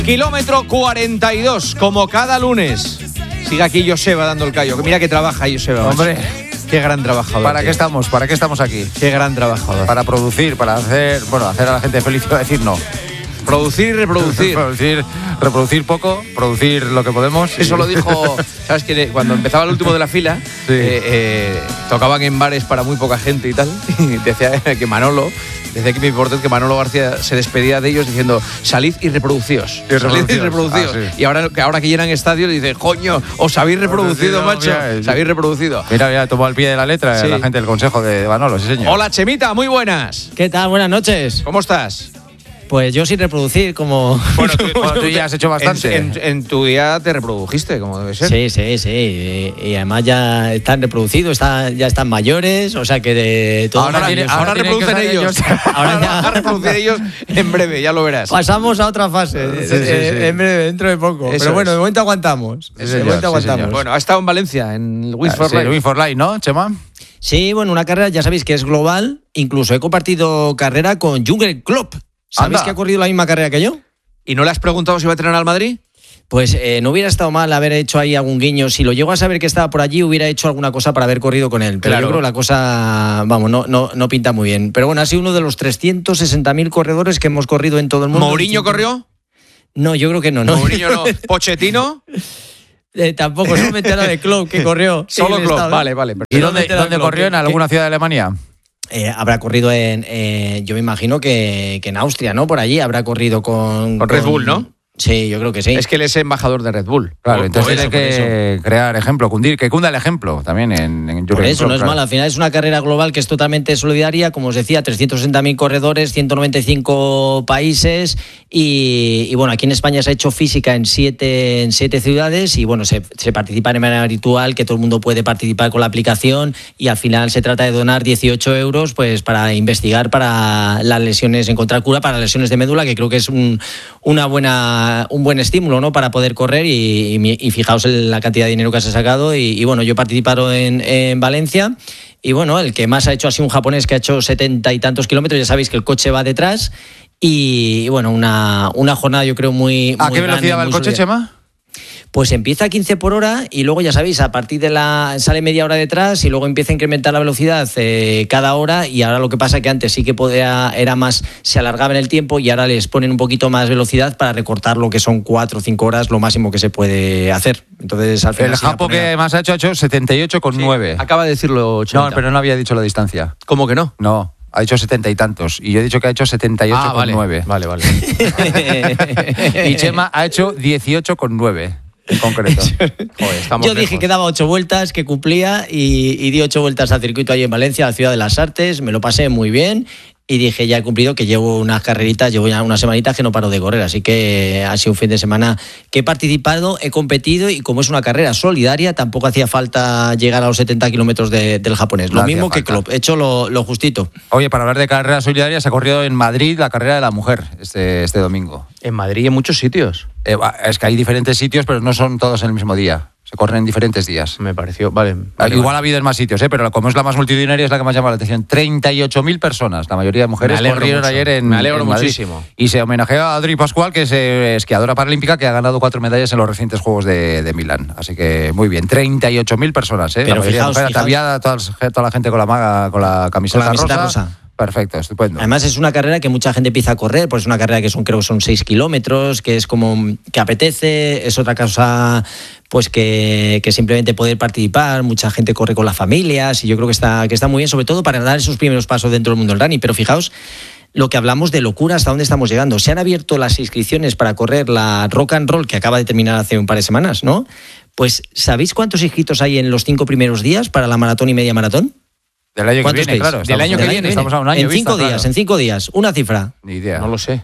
Kilómetro 42, como cada lunes. Sigue aquí Joseba dando el callo. Mira que trabaja Joseba. Hombre, qué gran trabajador. ¿Para qué estamos? ¿Para qué estamos aquí? Qué gran trabajador. Para producir, para hacer a la gente feliz, iba a decir no. Producir y reproducir. reproducir poco, producir lo que podemos. Eso lo dijo, ¿sabes qué? Cuando empezaba el último de la fila, Sí. tocaban en bares para muy poca gente y tal. Y decía que Manolo, decía que me importa que Manolo García se despedía de ellos diciendo: salid y reproducíos. Salid y reproducíos. Ah, sí. Y ahora que llenan estadios, dice: coño, os habéis reproducido, macho. Os habéis reproducido. Mira, tomó al pie de la letra Sí. la gente del consejo de Manolo, sí señor. Hola, Chemita, muy buenas. ¿Qué tal? Buenas noches. ¿Cómo estás? Pues yo sin reproducir, como... Bueno, tú ya has hecho bastante. En tu día te reprodujiste, como debe ser. Sí. Y además ya están reproducidos, ya están mayores, o sea que de todo. Ahora reproducen ellos. Ahora ya Van a reproducir ellos en breve, ya lo verás. pasamos a otra fase. Sí. En breve, dentro de poco. Eso Pero bueno, es. de momento aguantamos. Sí, señor. Bueno, ha estado en Valencia, en el Win for Sí, Life. Win for Life, ¿no, Chema? Sí, bueno, una carrera, ya sabéis que es global. Incluso he compartido carrera con Jürgen Klopp. ¿Sabéis Anda. que ha corrido la misma carrera que yo? ¿Y no le has preguntado si va a entrenar al Madrid? Pues no hubiera estado mal haber hecho ahí algún guiño. Si lo llego a saber que estaba por allí, hubiera hecho alguna cosa para haber corrido con él. Pero Claro. yo creo que la cosa, vamos, no pinta muy bien. Pero bueno, ha sido uno de los 360.000 corredores que hemos corrido en todo el mundo. ¿Mourinho corrió? No, yo creo que no. Mourinho no. ¿Pochettino? Tampoco, solo me he enterado de Klopp que corrió. Solo en el Klopp. estado. Vale. ¿Y Pero dónde corrió? ¿En alguna ciudad de Alemania? Habrá corrido yo me imagino que en Austria, ¿no? Por allí habrá corrido con Red Bull, ¿no? Sí, yo creo que sí. Es que él es embajador de Red Bull. Claro, entonces eso, tiene que crear ejemplo, que cunda el ejemplo también en Por Jürgen eso Klopp, no es claro. mal, al final es una carrera global que es totalmente solidaria, como os decía, 360.000 corredores, 195 países y bueno, aquí en España se ha hecho física en siete ciudades y bueno, se participa de manera virtual, que todo el mundo puede participar con la aplicación y al final se trata de donar 18 euros pues para investigar para las lesiones, encontrar cura para las lesiones de médula, que creo que es un buen estímulo, ¿no? Para poder correr y fijaos en la cantidad de dinero que se ha sacado y bueno, yo he participado en Valencia y bueno, el que más ha hecho ha sido un japonés que ha hecho 70 y tantos kilómetros, ya sabéis que el coche va detrás y bueno, una jornada yo creo muy ¿A qué grande, velocidad va el muy coche, solidaria. Chema? Pues empieza a 15 por hora y luego ya sabéis, a partir de sale media hora detrás y luego empieza a incrementar la velocidad cada hora y ahora lo que pasa es que antes sí que era más, se alargaba en el tiempo y ahora les ponen un poquito más velocidad para recortar lo que son 4 o 5 horas, lo máximo que se puede hacer. Entonces al final El japo que más ha hecho 78,9. Acaba de decirlo Chemita. No, pero no había dicho la distancia. ¿Cómo que no? No, ha dicho 70 y tantos. Y yo he dicho que ha hecho 78,9. Vale. Y Chema ha hecho 18,9 en concreto. Joder, estamos Yo dije lejos. que daba 8 vueltas, que cumplía y di 8 vueltas al circuito ahí en Valencia, la ciudad de las artes, me lo pasé muy bien y dije ya he cumplido, que llevo unas carreritas, llevo ya unas semanitas que no paro de correr, así que ha sido un fin de semana que he participado, he competido y como es una carrera solidaria tampoco hacía falta llegar a los 70 kilómetros del japonés, lo No mismo hacía que falta. Klopp, he hecho lo justito. Oye, para hablar de carreras solidarias, se ha corrido en Madrid la carrera de la mujer este domingo. En Madrid y en muchos sitios. Es que hay diferentes sitios, pero no son todos en el mismo día. Se corren en diferentes días. Me pareció, vale. Igual ha habido en más sitios, pero como es la más multitudinaria es la que más llama la atención. 38.000 personas, la mayoría de mujeres, Me alegro corrieron mucho. ayer en Me alegro en Madrid. muchísimo. Y se homenajeó a Adri Pascual, que es esquiadora paralímpica, que ha ganado 4 medallas en los recientes Juegos de Milán. Así que muy bien, 38.000 personas, ¿eh? Pero la mayoría fijaos, de mujeres, ataviada, toda la gente con la camiseta rosa. Perfecto, estupendo. Además es una carrera que mucha gente empieza a correr, pues es una carrera que creo que son 6 kilómetros, que es como que apetece, es otra cosa pues que simplemente poder participar, mucha gente corre con las familias y yo creo que está muy bien, sobre todo para dar esos primeros pasos dentro del mundo del running, pero fijaos lo que hablamos de locura, hasta dónde estamos llegando. Se han abierto las inscripciones para correr la Rock and Roll, que acaba de terminar hace un par de semanas, ¿no? Pues ¿sabéis cuántos inscritos hay en los 5 primeros días para la maratón y media maratón? Del año que ¿Cuántos viene, veis? claro. Del año que viene. Estamos a un año En 5 vista, días, claro. en 5 días, una cifra. Ni idea. No lo sé.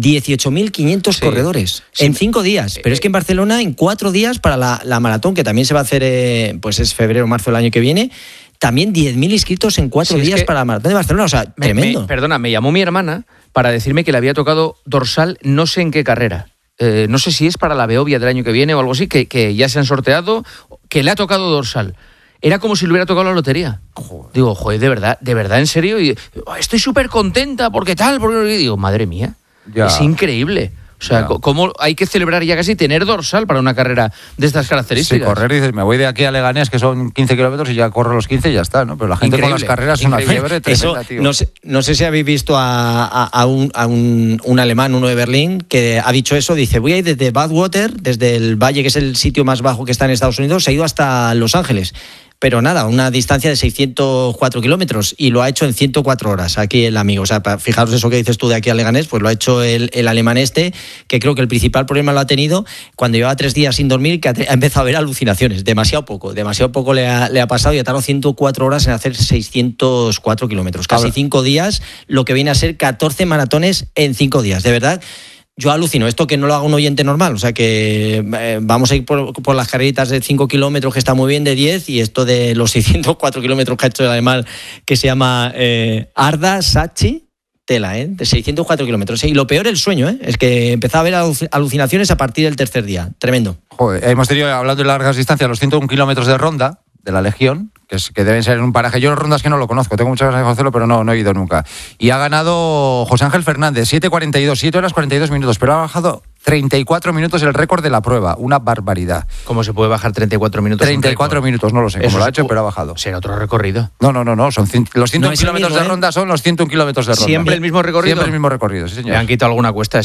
18.500 Sí. corredores Sí. en 5 días. Pero es que en Barcelona, en 4 días para la maratón, que también se va a hacer, pues es febrero o marzo del año que viene, también 10.000 inscritos en 4 Sí, es días que para la maratón de Barcelona. O sea, tremendo. Perdona, me llamó mi hermana para decirme que le había tocado dorsal no sé en qué carrera. No sé si es para la Beovia del año que viene o algo así, que ya se han sorteado, que le ha tocado dorsal. Era como si le hubiera tocado la lotería. Digo, joder, de verdad, en serio. Y estoy súper contenta porque tal. Y digo, madre mía, Ya. es increíble. O sea, ¿cómo hay que celebrar ya casi tener dorsal para una carrera de estas características? Sí, correr, dices, me voy de aquí a Leganés, que son 15 kilómetros, y ya corro los 15 y ya está, ¿no? Pero la gente Increíble, con las carreras es una fiebre tremenda, tío. No sé si habéis visto a un alemán, uno de Berlín, que ha dicho eso, dice, voy a ir desde Badwater, desde el valle, que es el sitio más bajo que está en Estados Unidos, se ha ido hasta Los Ángeles. Pero nada, una distancia de 604 kilómetros y lo ha hecho en 104 horas aquí el amigo. O sea, fijaros eso que dices tú de aquí a Leganés, pues lo ha hecho el alemán este, que creo que el principal problema lo ha tenido cuando llevaba 3 días sin dormir, que ha empezado a ver alucinaciones. Demasiado poco le ha pasado y ha tardado 104 horas en hacer 604 kilómetros. Casi 5 días, lo que viene a ser 14 maratones en 5 días. De verdad, yo alucino, esto que no lo haga un oyente normal, o sea que vamos a ir por las carreritas de 5 kilómetros, que está muy bien, de 10, y esto de los 604 kilómetros que ha hecho el alemán, que se llama Arda Sachi, tela, de 604 kilómetros. Y lo peor, el sueño, es que empezaba a haber alucinaciones a partir del tercer día. Tremendo. Joder, hemos tenido, hablando de largas distancias, los 101 kilómetros de ronda de la Legión, que deben ser en un paraje. Yo rondas que no lo conozco, tengo muchas ganas de conocerlo, pero no he ido nunca. Y ha ganado José Ángel Fernández, 7:42, 7 horas 42 minutos, pero ha bajado 34 minutos el récord de la prueba, una barbaridad. ¿Cómo se puede bajar 34 minutos? 34 minutos, no lo sé cómo lo ha hecho, pero ha bajado. ¿Será otro recorrido? No, son los 101 kilómetros de ronda, son los 101 kilómetros de ronda. ¿Siempre el mismo recorrido? Siempre el mismo recorrido, sí, señor. Le han quitado alguna cuesta,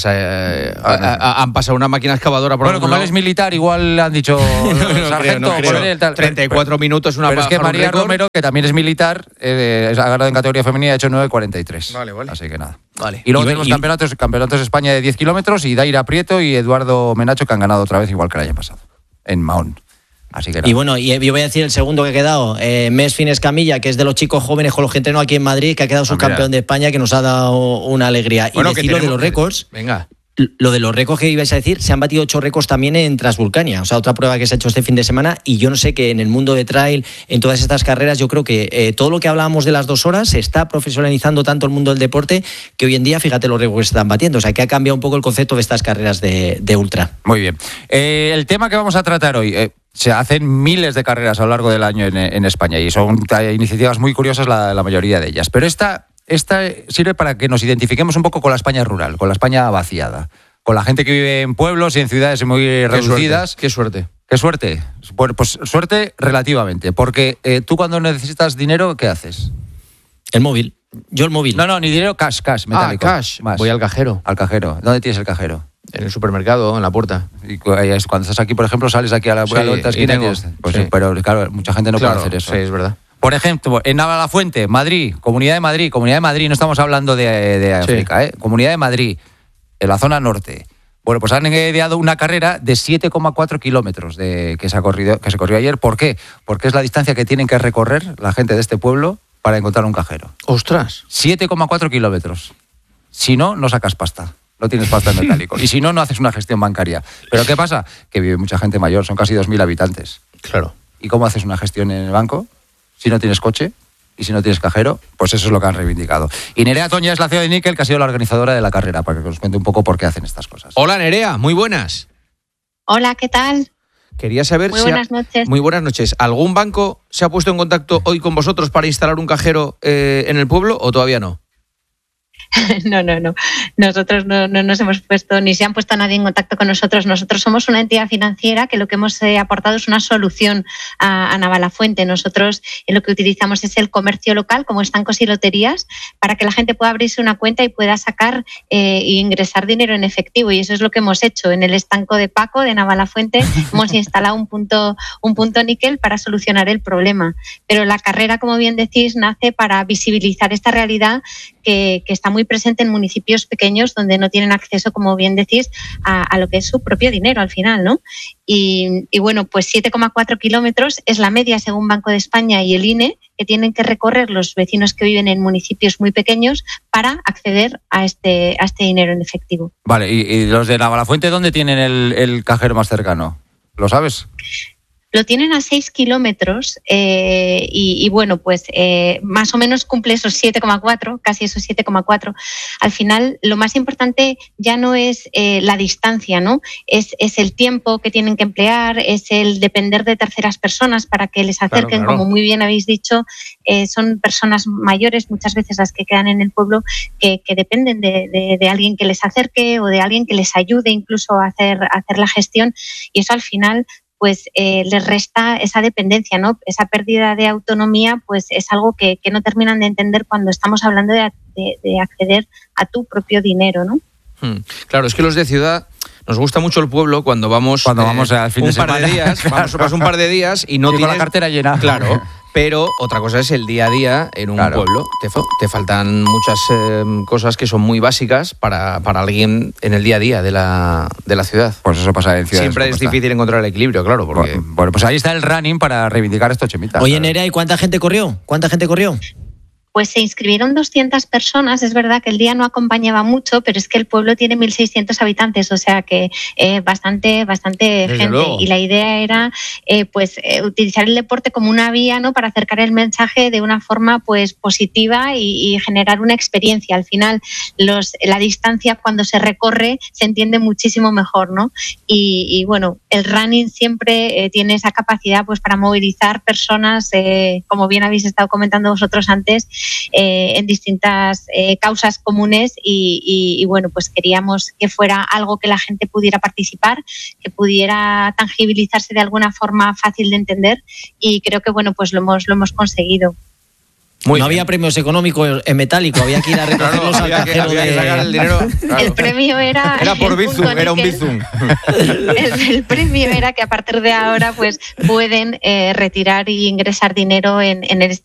han pasado una máquina excavadora por Bueno, como él es militar, igual le han dicho sargento, coronel, tal. 34 minutos, una pero es que María Romero, que también es militar, ha ganado en categoría femenina y ha hecho 9:43. Vale. Así que nada. Vale. Y luego tenemos campeonatos de España de 10 kilómetros, y Daira Prieto y Eduardo Menacho, que han ganado otra vez, igual que el año pasado, en Mahón. Así que nada. Y bueno, yo voy a decir el segundo que ha quedado, Mesfin Escamilla, que es de los chicos jóvenes con los que entreno aquí en Madrid, que ha quedado subcampeón de España, que nos ha dado una alegría. Bueno, y decirlo de los récords. Venga. Lo de los récords que ibais a decir, se han batido 8 récords también en Transvulcania, o sea, otra prueba que se ha hecho este fin de semana, y yo no sé, que en el mundo de trail, en todas estas carreras, yo creo que todo lo que hablábamos de las 2 horas se está profesionalizando tanto el mundo del deporte, que hoy en día, fíjate los récords que se están batiendo, o sea, que ha cambiado un poco el concepto de estas carreras de ultra. Muy bien. El tema que vamos a tratar hoy, se hacen miles de carreras a lo largo del año en España, y son iniciativas muy curiosas la mayoría de ellas, pero esta sirve para que nos identifiquemos un poco con la España rural, con la España vaciada, con la gente que vive en pueblos y en ciudades muy reducidas. Qué suerte. ¿Qué suerte? Bueno, pues suerte relativamente, porque tú cuando necesitas dinero, ¿qué haces? El móvil. Yo el móvil. No, ni dinero, cash, metálico. Cash. Más. Voy al cajero. Al cajero. ¿Dónde tienes el cajero? En el supermercado, en la puerta. Y cuando estás aquí, por ejemplo, sales aquí a la otra esquina y tienes, pues sí. Pero claro, mucha gente no puede hacer eso. Sí, es verdad. Por ejemplo, en Navalafuente, Madrid, Comunidad de Madrid, no estamos hablando de África, Comunidad de Madrid, en la zona norte. Bueno, pues han ideado una carrera de 7,4 kilómetros que se corrió ayer. ¿Por qué? Porque es la distancia que tienen que recorrer la gente de este pueblo para encontrar un cajero. ¡Ostras! 7,4 kilómetros. Si no, no sacas pasta. No tienes pasta en metálico. Y si no, no haces una gestión bancaria. ¿Pero qué pasa? Que vive mucha gente mayor, son casi 2.000 habitantes. Claro. ¿Y cómo haces una gestión en el banco? Si no tienes coche y si no tienes cajero, pues eso es lo que han reivindicado. Y Nerea Toña es la CEO de Nickel, que ha sido la organizadora de la carrera, para que nos cuente un poco por qué hacen estas cosas. Hola, Nerea, muy buenas. Hola, ¿qué tal? Quería saber Muy buenas noches. Muy buenas noches. ¿Algún banco se ha puesto en contacto hoy con vosotros para instalar un cajero en el pueblo o todavía no? No. Nosotros no nos hemos puesto, ni se han puesto nadie en contacto con nosotros. Nosotros somos una entidad financiera que lo que hemos aportado es una solución a Navalafuente. Nosotros lo que utilizamos es el comercio local, como estancos y loterías, para que la gente pueda abrirse una cuenta y pueda sacar e ingresar dinero en efectivo. Y eso es lo que hemos hecho. En el estanco de Paco, de Navalafuente, hemos instalado un punto níquel para solucionar el problema. Pero la carrera, como bien decís, nace para visibilizar esta realidad que está muy presente en municipios pequeños donde no tienen acceso, como bien decís, a lo que es su propio dinero al final, ¿no? Y bueno, pues 7,4 kilómetros es la media según Banco de España y el INE, que tienen que recorrer los vecinos que viven en municipios muy pequeños para acceder a este dinero en efectivo. Vale, ¿y los de Navalafuente dónde tienen el cajero más cercano? ¿Lo sabes? lo tienen a 6 kilómetros y bueno, pues más o menos cumple esos 7,4, casi esos 7,4. Al final, lo más importante ya no es la distancia, ¿no? Es el tiempo que tienen que emplear, es el depender de terceras personas para que les acerquen, claro. Como muy bien habéis dicho, son personas mayores muchas veces las que quedan en el pueblo que dependen de alguien que les acerque o de alguien que les ayude incluso a hacer la gestión, y eso al final pues les resta esa dependencia, ¿no? Esa pérdida de autonomía pues es algo que no terminan de entender cuando estamos hablando de acceder a tu propio dinero, ¿no? Claro, es que los de ciudad nos gusta mucho el pueblo cuando vamos al fin de semana. Par de días, vamos un par de días y no tienes la cartera llena. Claro. Pero otra cosa es el día a día en un pueblo. Te faltan muchas cosas que son muy básicas para alguien en el día a día de la ciudad. Pues eso pasa en ciudades. Siempre es difícil encontrar el equilibrio, claro. Porque... Bueno, pues ahí está el running para reivindicar esto, Chemita. Oye, Nerea, ¿y cuánta gente corrió? Pues se inscribieron 200 personas. Es verdad que el día no acompañaba mucho, pero es que el pueblo tiene 1.600 habitantes, o sea que bastante gente. Luego. Y la idea era utilizar el deporte como una vía, ¿no?, para acercar el mensaje de una forma pues positiva y generar una experiencia. Al final, la distancia cuando se recorre se entiende muchísimo mejor, ¿no? Y bueno, el running siempre tiene esa capacidad pues para movilizar personas, como bien habéis estado comentando vosotros antes, en distintas causas comunes y bueno, pues queríamos que fuera algo que la gente pudiera participar, que pudiera tangibilizarse de alguna forma fácil de entender, y creo que bueno, pues lo hemos conseguido. No había premios económicos en metálico, había que ir a recogerlos al cajero. Había que sacar el dinero. Claro. El premio era por Bizum, era un Bizum. El premio era que a partir de ahora pues pueden retirar y ingresar dinero en esta